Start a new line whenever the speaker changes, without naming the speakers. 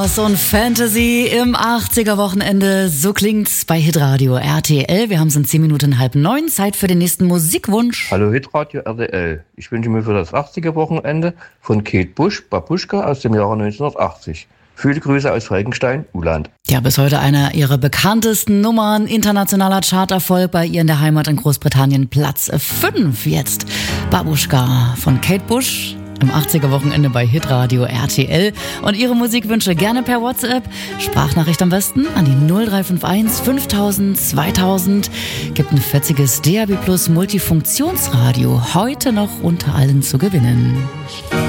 So ein Fantasy im 80er-Wochenende, so klingt's bei Hitradio RTL. Wir haben es in 10 Minuten 8:30, Zeit für den nächsten Musikwunsch.
Hallo Hitradio RTL, ich wünsche mir für das 80er-Wochenende von Kate Bush, Babuschka aus dem Jahre 1980. Viele Grüße aus Falkenstein, Uland.
Ja, bis heute einer ihrer bekanntesten Nummern, internationaler Charterfolg bei ihr in der Heimat in Großbritannien, Platz 5 jetzt. Babuschka von Kate Bush. Im 80er-Wochenende bei Hitradio RTL. Und Ihre Musikwünsche gerne per WhatsApp. Sprachnachricht am besten an die 0351 5000 2000. Gibt ein fetziges DAB+ Multifunktionsradio. Heute noch unter allen zu gewinnen.